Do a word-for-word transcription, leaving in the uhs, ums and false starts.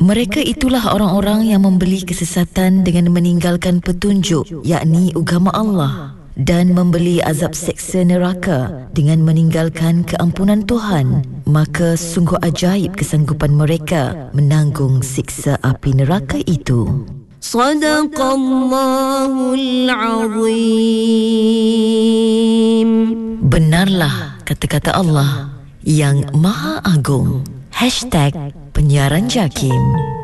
Mereka itulah orang-orang yang membeli kesesatan dengan meninggalkan petunjuk, yakni agama Allah, dan membeli azab seksa neraka dengan meninggalkan keampunan Tuhan. Maka sungguh ajaib kesanggupan mereka menanggung siksa api neraka itu. Sadaqallahul Azim. Benarlah kata-kata Allah yang Maha Agung. Hashtag Penyiaran Jakim.